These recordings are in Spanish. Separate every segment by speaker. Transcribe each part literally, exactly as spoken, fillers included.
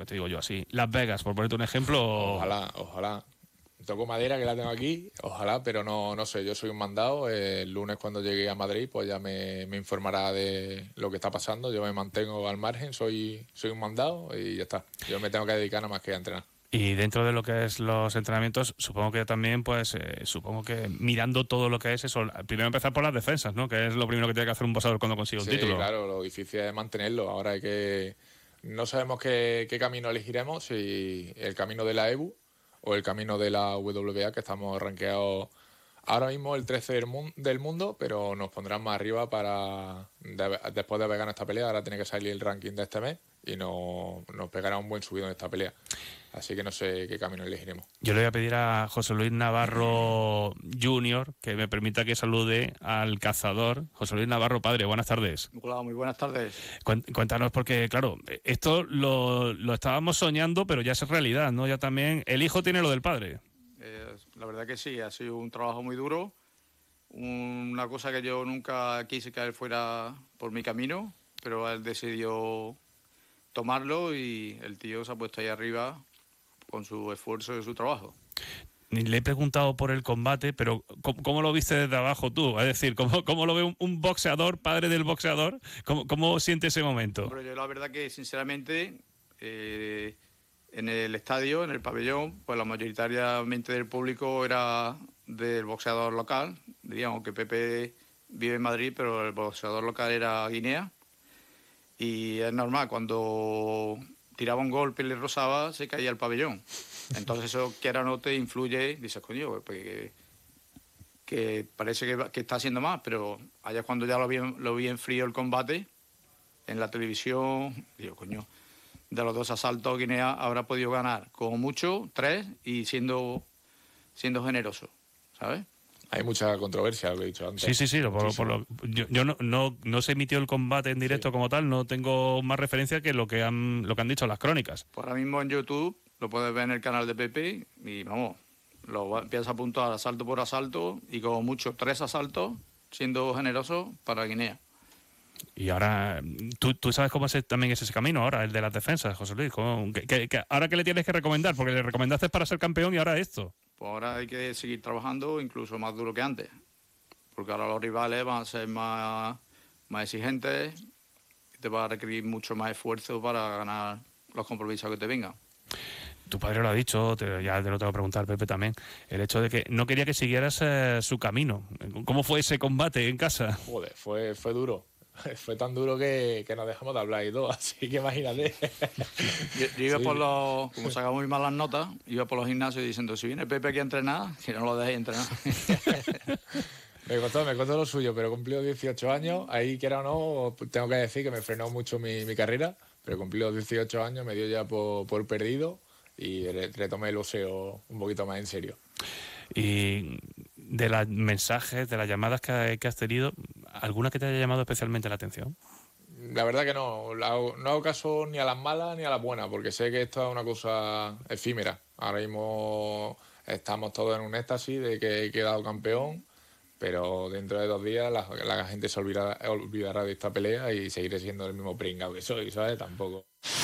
Speaker 1: te digo yo así, Las Vegas, por ponerte un ejemplo.
Speaker 2: Ojalá, ojalá. Toco madera, que la tengo aquí, ojalá, pero no, no sé, yo soy un mandado. El lunes cuando llegue a Madrid, pues ya me, me informará de lo que está pasando. Yo me mantengo al margen, soy, soy un mandado y ya está. Yo me tengo que dedicar nada más que a entrenar.
Speaker 1: Y dentro de lo que es los entrenamientos, supongo que también, pues, eh, supongo que mirando todo lo que es eso, primero empezar por las defensas, ¿no? Que es lo primero que tiene que hacer un boxeador cuando consigue un
Speaker 2: Sí,
Speaker 1: título.
Speaker 2: claro, lo difícil es mantenerlo. Ahora hay que... No sabemos qué, qué camino elegiremos, si el camino de la E B U o el camino de la W B A, que estamos rankeados ahora mismo el trece del, mu- del mundo, pero nos pondrán más arriba para, de- después de haber ganado esta pelea. Ahora tiene que salir el ranking de este mes y no, nos pegará un buen subido en esta pelea. Así que no sé qué camino elegiremos.
Speaker 1: Yo le voy a pedir a José Luis Navarro junior que me permita que salude al cazador. José Luis Navarro, padre, buenas tardes.
Speaker 3: Hola, muy buenas tardes.
Speaker 1: Cuéntanos, porque claro, esto lo, lo estábamos soñando, pero ya es realidad, ¿no? Ya también el hijo tiene lo del padre.
Speaker 3: Eh, la verdad que sí, ha sido un trabajo muy duro, una cosa que yo nunca quise que él fuera por mi camino, pero él decidió tomarlo y el tío se ha puesto ahí arriba con su esfuerzo y su trabajo.
Speaker 1: Le he preguntado por el combate, pero ¿cómo, cómo lo viste desde abajo tú? Es decir, ¿cómo, cómo lo ve un, un boxeador, padre del boxeador? ¿Cómo, cómo siente ese momento?
Speaker 3: Pero yo la verdad que, sinceramente, eh, en el estadio, en el pabellón, pues la mayoritariamente del público era del boxeador local. Diríamos que Pepe vive en Madrid, pero el boxeador local era Guinea. Y es normal, cuando tiraba un golpe y le rozaba, se caía el pabellón. Entonces eso, quiera o no, te influye, dices, coño, pues que, que parece que, que está haciendo más, pero allá cuando ya lo vi, lo vi en frío el combate, en la televisión, digo, coño, de los dos asaltos Guinea habrá podido ganar como mucho tres y siendo, siendo generoso, ¿sabes?
Speaker 2: Hay mucha controversia, lo que he dicho antes.
Speaker 1: Sí, sí, sí. Por, por lo, yo yo no, no, no se emitió el combate en directo sí. como tal, no tengo más referencia que lo que han lo que han dicho las crónicas.
Speaker 3: Pues ahora mismo en YouTube lo puedes ver en el canal de Pepe y vamos, lo empiezas a apuntar asalto por asalto y como mucho tres asaltos siendo generoso para Guinea.
Speaker 1: Y ahora, ¿tú, tú sabes cómo es también es ese camino ahora, el de las defensas, José Luis? ¿Cómo, que, que, que, ¿Ahora qué le tienes que recomendar? Porque le recomendaste para ser campeón y ahora esto.
Speaker 3: Pues ahora hay que seguir trabajando incluso más duro que antes, porque ahora los rivales van a ser más, más exigentes y te va a requerir mucho más esfuerzo para ganar los compromisos que te vengan.
Speaker 1: Tu padre lo ha dicho, te, ya te lo tengo que preguntar, Pepe, también, el hecho de que no quería que siguieras eh, su camino. ¿Cómo fue ese combate en casa?
Speaker 2: Joder, fue, fue duro. Fue tan duro que, que nos dejamos de hablar y todo, así que imagínate.
Speaker 3: Yo, yo iba sí. por los, como sacaba muy mal las notas, iba por los gimnasios diciendo, si viene Pepe aquí a entrenar, que no lo dejéis entrenar.
Speaker 2: me costó, me costó lo suyo, pero cumplió dieciocho años, ahí quiera o no, tengo que decir que me frenó mucho mi, mi carrera, pero cumplió dieciocho años, me dio ya por, por perdido y retomé el boxeo un poquito más en serio.
Speaker 1: Y de los mensajes, de las llamadas que, que has tenido, ¿alguna que te haya llamado especialmente la atención?
Speaker 2: La verdad que no, no hago caso ni a las malas ni a las buenas, porque sé que esto es una cosa efímera. Ahora mismo estamos todos en un éxtasis de que he quedado campeón, pero dentro de dos días la, la gente se olvidará, olvidará de esta pelea y seguiré siendo el mismo pringao que soy, ¿sabes? Tampoco.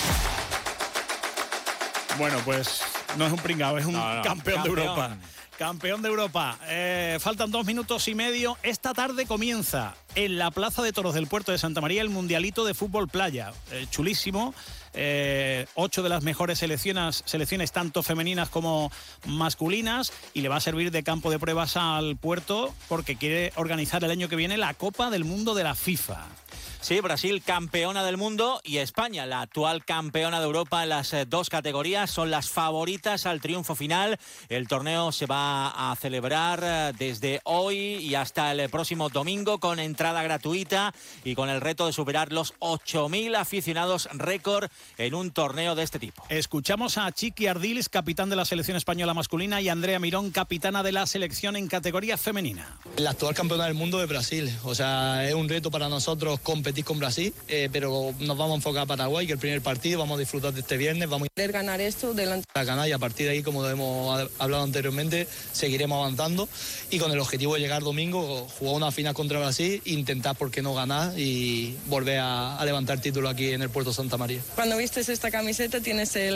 Speaker 4: Bueno, pues no es un pringao, es un
Speaker 5: no, no,
Speaker 4: campeón, campeón de Europa.
Speaker 5: Campeón de Europa. Eh, faltan dos minutos y medio. Esta tarde comienza en la Plaza de Toros del Puerto de Santa María el Mundialito de Fútbol Playa. Eh, chulísimo. Eh, ocho de las mejores selecciones, selecciones tanto femeninas como masculinas, y le va a servir de campo de pruebas al Puerto porque quiere organizar el año que viene la Copa del Mundo de la FIFA.
Speaker 6: Sí, Brasil campeona del mundo y España, la actual campeona de Europa en las dos categorías, son las favoritas al triunfo final. El torneo se va a celebrar desde hoy y hasta el próximo domingo con entrada gratuita y con el reto de superar los ocho mil aficionados récord en un torneo de este tipo.
Speaker 5: Escuchamos a Chiqui Ardiles, capitán de la selección española masculina, y Andrea Mirón, capitana de la selección en categoría femenina.
Speaker 7: La actual campeona del mundo es Brasil, o sea, es un reto para nosotros competir con Brasil, eh, pero nos vamos a enfocar a Paraguay, que el primer partido, vamos a disfrutar de este viernes, vamos a
Speaker 8: querer ganar esto delante
Speaker 7: a ganar y a partir de ahí, como hemos hablado anteriormente, seguiremos avanzando y con el objetivo de llegar domingo, jugar una final contra Brasil, intentar, por qué no, ganar y volver a, a levantar título aquí en el Puerto Santa María.
Speaker 8: Cuando vistes esta camiseta tienes el